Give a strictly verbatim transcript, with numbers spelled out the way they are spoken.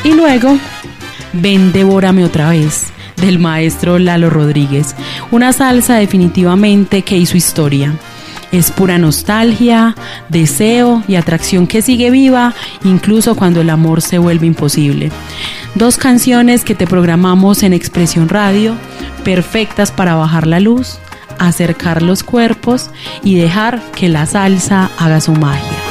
Y luego, Ven, devórame otra vez, del maestro Lalo Rodríguez. Una salsa definitivamente que hizo historia. Es pura nostalgia, deseo y atracción que sigue viva, incluso cuando el amor se vuelve imposible. Dos canciones que te programamos en Expresión Radio, perfectas para bajar la luz, acercar los cuerpos y dejar que la salsa haga su magia.